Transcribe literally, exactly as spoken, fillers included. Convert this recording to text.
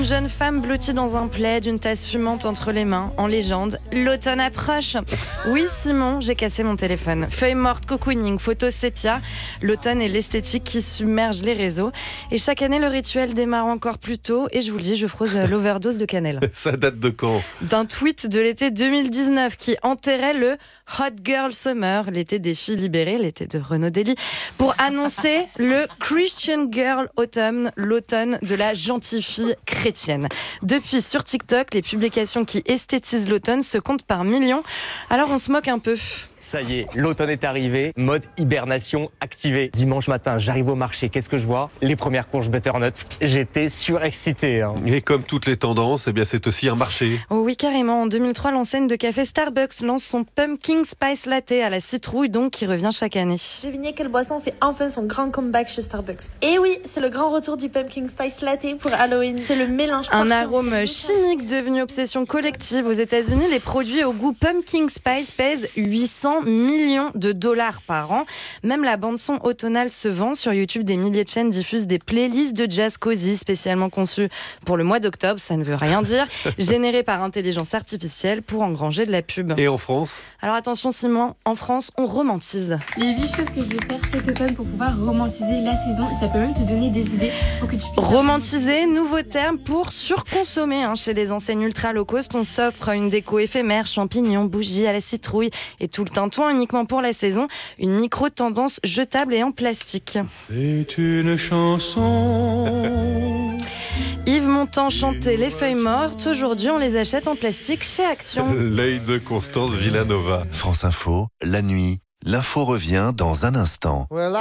Une jeune femme blottie dans un plaid, une tasse fumante entre les mains, en légende, l'automne approche. Oui, Simon, j'ai cassé mon téléphone. Feuilles mortes, cocooning, photos sépia. L'automne est l'esthétique qui submerge les réseaux. Et chaque année, le rituel démarre encore plus tôt. Et je vous le dis, je frôle l'overdose de cannelle. Ça date de quand ? D'un tweet de l'été deux mille dix-neuf qui enterrait le Hot Girl Summer, l'été des filles libérées, l'été de Renaud Dely, pour annoncer le Christian Girl Autumn, l'automne de la gentille fille chrétienne. Depuis, sur TikTok, les publications qui esthétisent l'automne se comptent par millions. Alors on se moque un peu. Ça y est, l'automne est arrivé, mode hibernation activée. Dimanche matin, j'arrive au marché, qu'est-ce que je vois ? Les premières courges butternut. J'étais surexcité. Hein. Et comme toutes les tendances, eh bien c'est aussi un marché. Oh oui, carrément. En deux mille trois, l'enseigne de café Starbucks lance son Pumpkin Spice Latte à la citrouille, donc qui revient chaque année. Devinez quelle boisson fait enfin son grand comeback chez Starbucks. Et oui, c'est le grand retour du Pumpkin Spice Latte pour Halloween. C'est le mélange Un arôme chimique devenu obsession collective. Aux États-Unis, les produits au goût Pumpkin Spice pèsent huit cents millions de dollars par an. Même la bande-son automnale se vend. Sur YouTube, des milliers de chaînes diffusent des playlists de jazz cozy spécialement conçues pour le mois d'octobre. Ça ne veut rien dire. Générées par intelligence artificielle pour engranger de la pub. Et en France ? Alors attention Simon, en France, on romantise. Les huit choses que je vais faire cet automne pour pouvoir romantiser la saison. Et ça peut même te donner des idées pour que tu puisses... Romantiser, nouveau terme pour surconsommer. Hein. Chez les enseignes ultra low cost, on s'offre une déco éphémère, champignons, bougies à la citrouille et tout le tintouin uniquement pour la saison. Une micro-tendance jetable et en plastique. C'est une chanson. Yves Montand chantait Les Feuilles Mortes. Aujourd'hui, on les achète en plastique chez Action. L'œil de Constance Villanova. France Info, la nuit, l'info revient dans un instant.